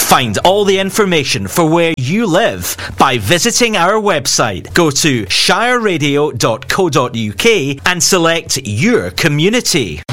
Find all the information for where you live by visiting our website. Go to shireradio.co.uk and select your community.